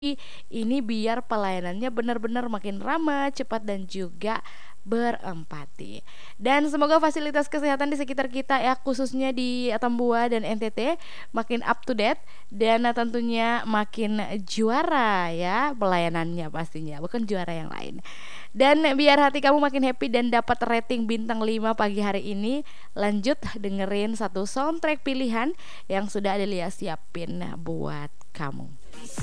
Ini biar pelayanannya benar-benar makin ramah, cepat dan juga berempati. Dan semoga fasilitas kesehatan di sekitar kita ya, khususnya di Atambua dan NTT makin up to date dan tentunya makin juara ya pelayanannya pastinya, bukan juara yang lain. Dan biar hati kamu makin happy dan dapat rating bintang 5 pagi hari ini, lanjut dengerin satu soundtrack pilihan yang sudah Adelia siapin buat kamu.